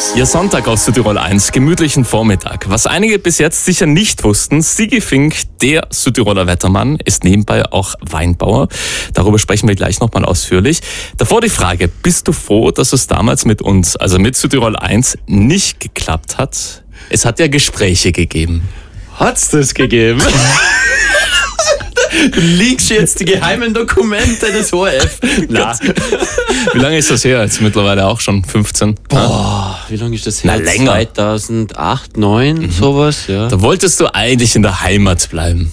Ihr Sonntag aus Südtirol 1, gemütlichen Vormittag. Was einige bis jetzt sicher nicht wussten, Sigi Fink, der Südtiroler Wettermann, ist nebenbei auch Weinbauer. Darüber sprechen wir gleich nochmal ausführlich. Davor die Frage, bist du froh, dass es damals mit uns, also mit Südtirol 1, nicht geklappt hat? Es hat ja Gespräche gegeben. Hat's das gegeben? Du liegst jetzt die geheimen Dokumente des ORF. Na. Wie lange ist das her? Jetzt mittlerweile auch schon 15? Boah, wie lange ist das her? Na, länger. 2008, 2009, sowas, ja. Da wolltest du eigentlich in der Heimat bleiben.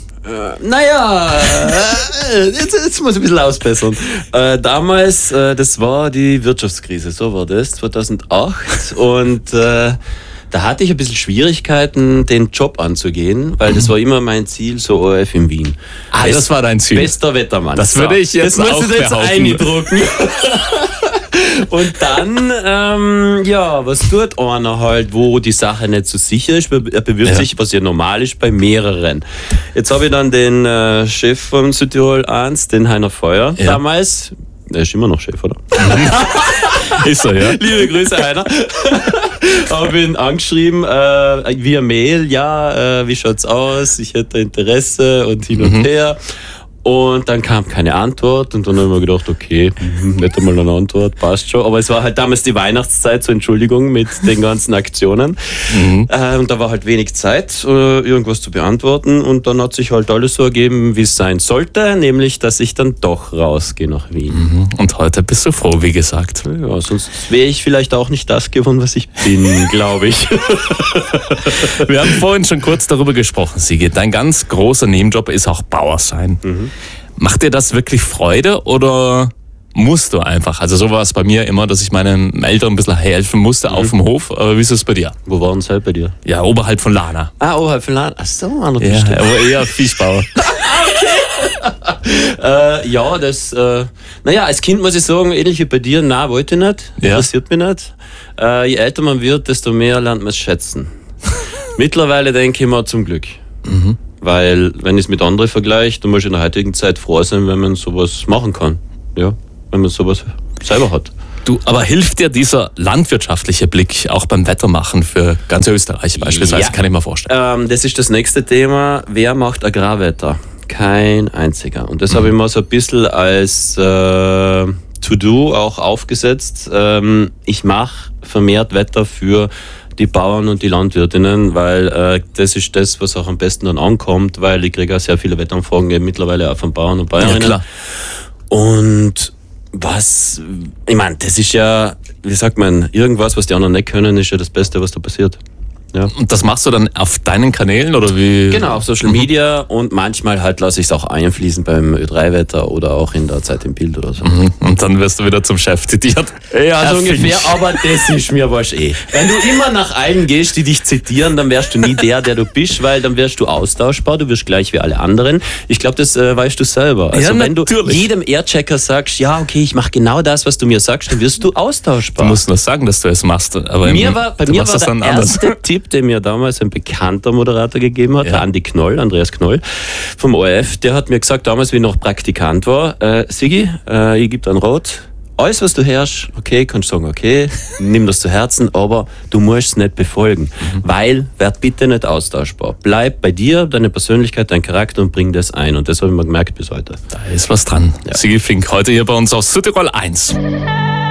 Jetzt muss ich ein bisschen ausbessern. Damals, das war die Wirtschaftskrise, so war das, 2008. Und da hatte ich ein bisschen Schwierigkeiten, den Job anzugehen, weil das war immer mein Ziel, so ORF in Wien. Das war dein Ziel. Bester Wettermann. Das würde ich jetzt auch behaupten. Das musst du jetzt eindrucken. Und dann, was tut einer halt, wo die Sache nicht so sicher ist? Er bewirbt sich, was ja normal ist, bei mehreren. Jetzt habe ich dann den Chef von Südtirol 1, den Heiner Feuer, damals. Der ist immer noch Chef, oder? Ist er, ja. Liebe Grüße, Heiner. Habe ihn angeschrieben, via Mail, wie schaut's aus? Ich hätte Interesse und hin und her. Und dann kam keine Antwort und dann haben wir gedacht, okay, nicht einmal eine Antwort, passt schon. Aber es war halt damals die Weihnachtszeit, so Entschuldigung, mit den ganzen Aktionen. Und da war halt wenig Zeit, irgendwas zu beantworten. Und dann hat sich halt alles so ergeben, wie es sein sollte, nämlich, dass ich dann doch rausgehe nach Wien. Und heute bist du froh, wie gesagt. Ja, sonst wäre ich vielleicht auch nicht das geworden, was ich bin, glaube ich. Wir haben vorhin schon kurz darüber gesprochen, Sigi. Dein ganz großer Nebenjob ist auch Bauer sein. Macht dir das wirklich Freude oder musst du einfach? Also so war es bei mir immer, dass ich meinen Eltern ein bisschen helfen musste auf dem Hof. Aber wie ist es bei dir? Wo war es halt bei dir? Ja, oberhalb von Lana. Oberhalb von Lana. Ach so, andere Ja, aber eher Fischbauer. Als Kind muss ich sagen, ähnlich wie bei dir, wollte ich nicht. Interessiert mich nicht. Je älter man wird, desto mehr lernt man es schätzen. Mittlerweile denke ich mal zum Glück. Weil, wenn ich es mit anderen vergleiche, du musst in der heutigen Zeit froh sein, wenn man sowas machen kann. Ja, wenn man sowas selber hat. Du, aber hilft dir dieser landwirtschaftliche Blick auch beim Wettermachen für ganz Österreich beispielsweise, kann ich mir vorstellen. Das ist das nächste Thema. Wer macht Agrarwetter? Kein einziger. Und das habe ich mal so ein bisschen als To-Do auch aufgesetzt. Ich mache vermehrt Wetter für die Bauern und die Landwirtinnen, weil das ist das, was auch am besten dann ankommt, weil ich kriege auch sehr viele Wetteranfragen eben mittlerweile auch von Bauern und Bäuerinnen. Ja, klar. Und ich meine, das ist ja, wie sagt man, irgendwas, was die anderen nicht können, ist ja das Beste, was da passiert. Ja. Und das machst du dann auf deinen Kanälen oder wie? Genau, auf Social Media und manchmal halt lasse ich es auch einfließen beim Ö3-Wetter oder auch in der Zeit im Bild oder so. Und dann wirst du wieder zum Chef zitiert. Ja, so ungefähr, aber das ist mir wurscht eh. Wenn du immer nach allen gehst, die dich zitieren, dann wärst du nie der du bist, weil dann wärst du austauschbar, du wirst gleich wie alle anderen. Ich glaube, das weißt du selber. Also wenn du jedem Airchecker sagst, ja, okay, ich mache genau das, was du mir sagst, dann wirst du austauschbar. Du musst nur sagen, dass du es machst. Aber bei mir war der erste Tipp, den mir damals ein bekannter Moderator gegeben hat, der Andreas Knoll vom ORF, der hat mir gesagt, damals, wie ich noch Praktikant war, Sigi, ich gebe dir einen Rat, alles, was du hörst, okay, kannst sagen, okay, nimm das zu Herzen, aber du musst es nicht befolgen, weil, werd bitte nicht austauschbar. Bleib bei dir, deine Persönlichkeit, dein Charakter und bring das ein. Und das habe ich mir gemerkt bis heute. Da ist was dran. Ja. Sigi Fink, heute hier bei uns aus Südtirol 1.